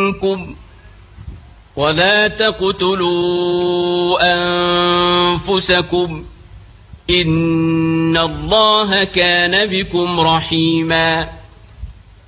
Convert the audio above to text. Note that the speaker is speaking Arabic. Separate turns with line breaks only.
منكم ولا تقتلوا أنفسكم إن الله كان بكم رحيما